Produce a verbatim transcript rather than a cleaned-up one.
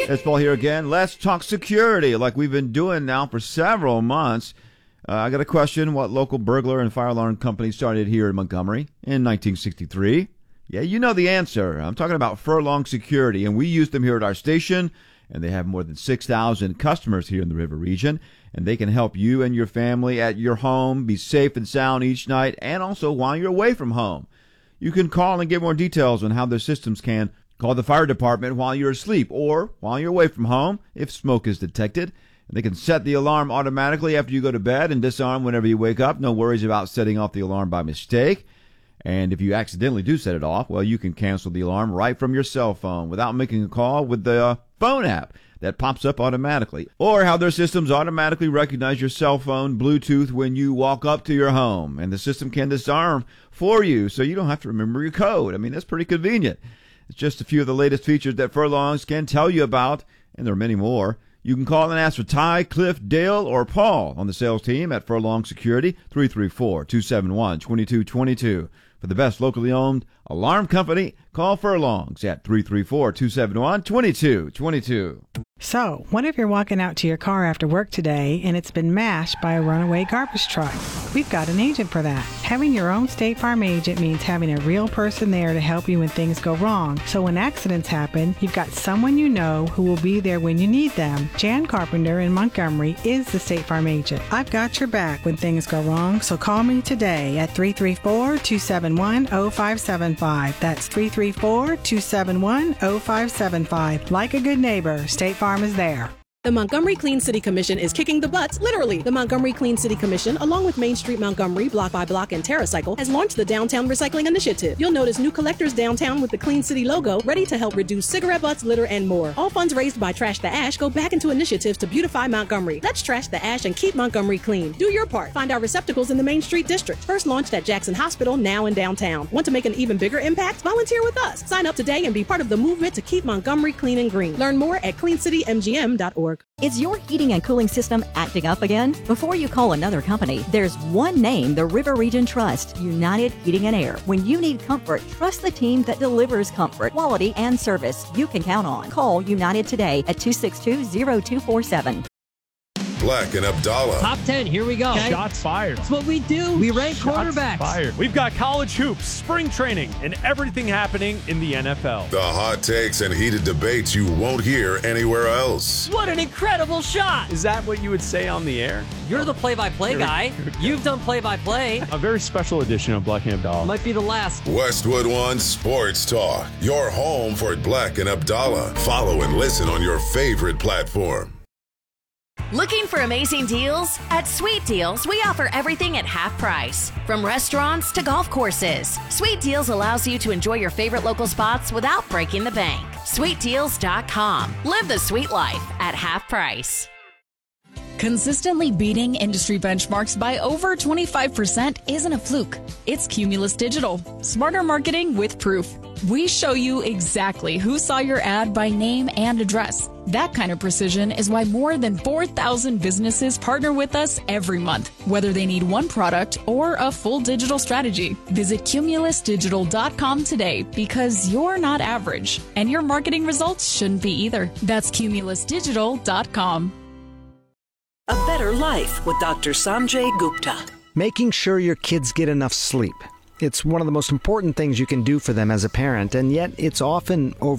It's Paul here again. Let's talk security like we've been doing now for several months. Uh, I got a question. What local burglar and fire alarm company started here in Montgomery in nineteen sixty-three? Yeah, you know the answer. I'm talking about Furlong Security, and we use them here at our station, and they have more than six thousand customers here in the River region, and they can help you and your family at your home be safe and sound each night and also while you're away from home. You can call and get more details on how their systems can call the fire department while you're asleep or while you're away from home if smoke is detected. And they can set the alarm automatically after you go to bed and disarm whenever you wake up. No worries about setting off the alarm by mistake. And if you accidentally do set it off, well, you can cancel the alarm right from your cell phone without making a call with the uh, phone app that pops up automatically. Or how their systems automatically recognize your cell phone Bluetooth when you walk up to your home. And the system can disarm for you so you don't have to remember your code. I mean, that's pretty convenient. It's just a few of the latest features that Furlongs can tell you about, and there are many more. You can call and ask for Ty, Cliff, Dale, or Paul on the sales team at Furlong Security, three three four, two seven one, two two two two. For the best locally owned alarm company, call Furlongs at three three four, two seven one, two two two two. So, what if you're walking out to your car after work today and it's been mashed by a runaway garbage truck? We've got an agent for that. Having your own State Farm agent means having a real person there to help you when things go wrong. So when accidents happen, you've got someone you know who will be there when you need them. Jan Carpenter in Montgomery is the State Farm agent. I've got your back when things go wrong, so call me today at three three four, two seven one, zero five seven five. That's three three four, two seven one, zero five seven five. Like a good neighbor, State Farm is there. The Montgomery Clean City Commission is kicking the butts, literally. The Montgomery Clean City Commission, along with Main Street Montgomery, Block by Block, and TerraCycle, has launched the Downtown Recycling Initiative. You'll notice new collectors downtown with the Clean City logo, ready to help reduce cigarette butts, litter, and more. All funds raised by Trash the Ash go back into initiatives to beautify Montgomery. Let's trash the ash and keep Montgomery clean. Do your part. Find our receptacles in the Main Street District. First launched at Jackson Hospital, now in downtown. Want to make an even bigger impact? Volunteer with us. Sign up today and be part of the movement to keep Montgomery clean and green. Learn more at clean city m g m dot org. Is your heating and cooling system acting up again? Before you call another company, there's one name the River Region trusts, United Heating and Air. When you need comfort, trust the team that delivers comfort, quality, and service you can count on. Call United today at two six two, zero two four seven. Black and Abdallah. Top ten, here we go. Okay. Shots fired. That's what we do. We rank Shots quarterbacks. Fired. We've got college hoops, spring training, and everything happening in the N F L. The hot takes and heated debates you won't hear anywhere else. What an incredible shot. Is that what you would say on the air? You're the play-by-play guy. You've done play-by-play. A very special edition of Black and Abdallah. Might be the last. Westwood One Sports Talk. Your home for Black and Abdallah. Follow and listen on your favorite platform. Looking for amazing deals? At Sweet Deals, we offer everything at half price. From restaurants to golf courses, Sweet Deals allows you to enjoy your favorite local spots without breaking the bank. sweet deals dot com. Live the sweet life at half price. Consistently beating industry benchmarks by over twenty-five percent isn't a fluke. It's Cumulus Digital. Smarter marketing with proof. We show you exactly who saw your ad by name and address. That kind of precision is why more than four thousand businesses partner with us every month, whether they need one product or a full digital strategy. Visit cumulus digital dot com today because you're not average, and your marketing results shouldn't be either. That's cumulus digital dot com. A better life with Doctor Sanjay Gupta. Making sure your kids get enough sleep. It's one of the most important things you can do for them as a parent, and yet it's often over.